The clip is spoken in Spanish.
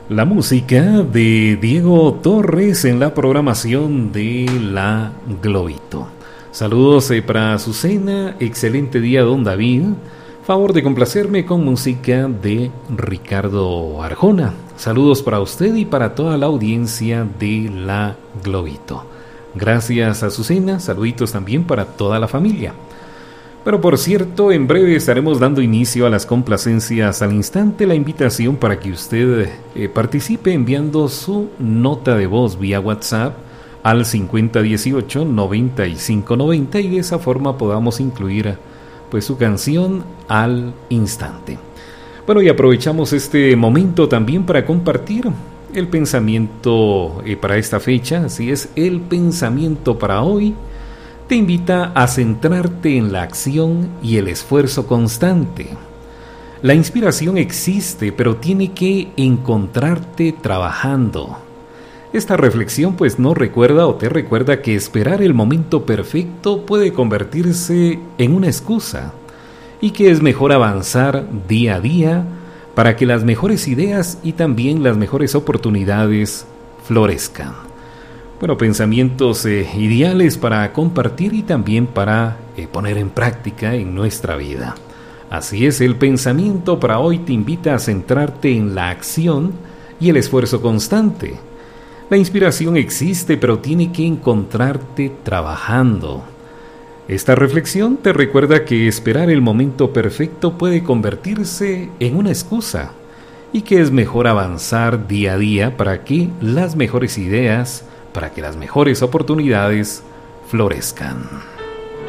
La música de Diego Torres en la programación de La Globito. Saludos para Azucena, excelente día don David. Favor de complacerme con música de Ricardo Arjona. Saludos para usted y para toda la audiencia de La Globito. Gracias Azucena, saluditos también para toda la familia. Pero por cierto, en breve estaremos dando inicio a las complacencias al instante. La invitación para que usted participe enviando su nota de voz vía WhatsApp al 5018-9590 y de esa forma podamos incluir pues su canción al instante. Bueno, y aprovechamos este momento también para compartir el pensamiento para esta fecha. Así es, el pensamiento para hoy te invita a centrarte en la acción y el esfuerzo constante. La inspiración existe, pero tiene que encontrarte trabajando. Esta reflexión pues nos recuerda o te recuerda que esperar el momento perfecto puede convertirse en una excusa y que es mejor avanzar día a día para que las mejores ideas y también las mejores oportunidades florezcan. Bueno, pensamientos ideales para compartir y también para poner en práctica en nuestra vida. Así es, el pensamiento para hoy te invita a centrarte en la acción y el esfuerzo constante. La inspiración existe, pero tiene que encontrarte trabajando. Esta reflexión te recuerda que esperar el momento perfecto puede convertirse en una excusa y que es mejor avanzar día a día para que las mejores ideas, para que las mejores oportunidades florezcan.